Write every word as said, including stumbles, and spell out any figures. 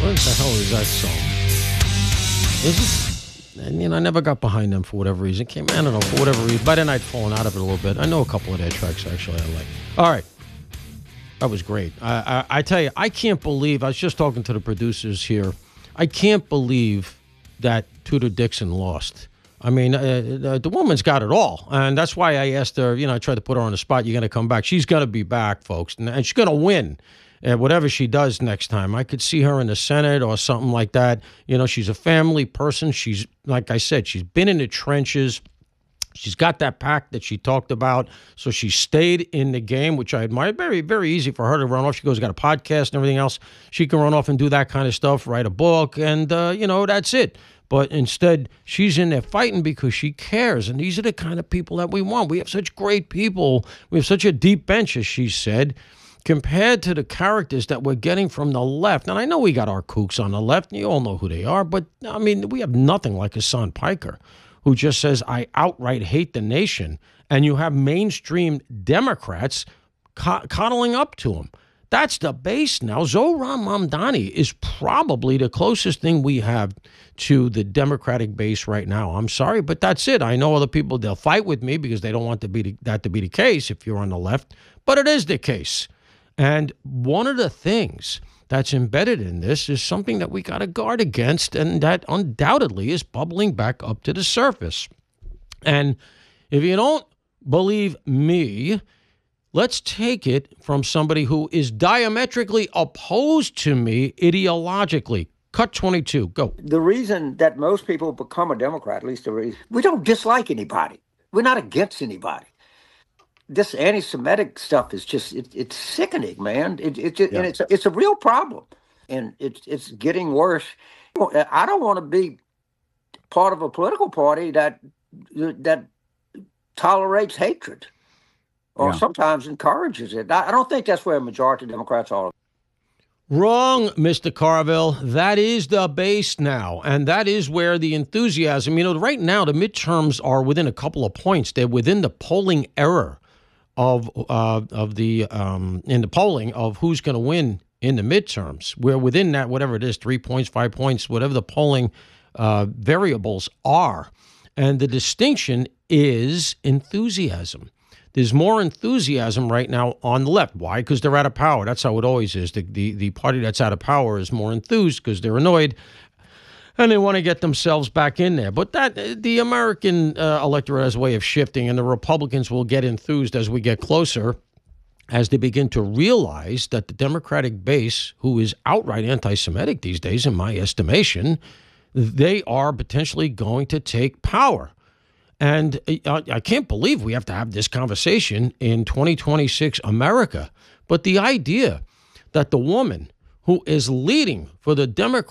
What the hell is that song? Is it? And, you know, I never got behind them for whatever reason. Came, I don't know, for whatever reason. By then, I'd fallen out of it a little bit. I know a couple of their tracks, actually, I like. All right. That was great. I, I, I tell you, I can't believe, I was just talking to the producers here. I can't believe that Tudor Dixon lost. I mean, uh, the woman's got it all. And that's why I asked her, you know, I tried to put her on the spot. You're going to come back. She's going to be back, folks. And, and she's going to win. And whatever she does next time, I could see her in the Senate or something like that. You know, she's a family person. She's, like I said, she's been in the trenches. She's got that pack that she talked about. So she stayed in the game, which I admire. Very, very easy for her to run off. She goes, got a podcast and everything else. She can run off and do that kind of stuff, write a book, and, uh, you know, that's it. But instead, she's in there fighting because she cares. And these are the kind of people that we want. We have such great people. We have such a deep bench, as she said, compared to the characters that we're getting from the left. And I know we got our kooks on the left, and you all know who they are, but, I mean, we have nothing like Hassan Piker, who just says, I outright hate the nation, and you have mainstream Democrats co- coddling up to him. That's the base now. Zohran Mamdani is probably the closest thing we have to the Democratic base right now. I'm sorry, but that's it. I know other people, they'll fight with me because they don't want to be the, that to be the case if you're on the left, but it is the case. And one of the things that's embedded in this is something that we got to guard against, and that undoubtedly is bubbling back up to the surface. And if you don't believe me, let's take it from somebody who is diametrically opposed to me ideologically. Cut twenty-two, go. The reason that most people become a Democrat, at least the reason, we don't dislike anybody. We're not against anybody. This anti-Semitic stuff is just, it, it's sickening, man. It, it, it, yeah. And it's, it's a real problem. And it's, it's getting worse. I don't want to be part of a political party that that tolerates hatred or yeah. sometimes encourages it. I, I don't think that's where a majority of Democrats are. Wrong, Mister Carville. That is the base now, and that is where the enthusiasm, you know, right now the midterms are within a couple of points. They're within the polling error of uh, of the um, in the polling of who's going to win in the midterms. We're within that, whatever it is, three points, five points, whatever the polling uh, variables are. And the distinction is enthusiasm. There's more enthusiasm right now on the left. Why? Because they're out of power. That's how it always is. The, the, the party that's out of power is more enthused because they're annoyed and they want to get themselves back in there. But that the American uh, electorate has a way of shifting, and the Republicans will get enthused as we get closer, as they begin to realize that the Democratic base, who is outright anti-Semitic these days, in my estimation, they are potentially going to take power. And I can't believe we have to have this conversation in twenty twenty-six America. But the idea that the woman who is leading for the Democrats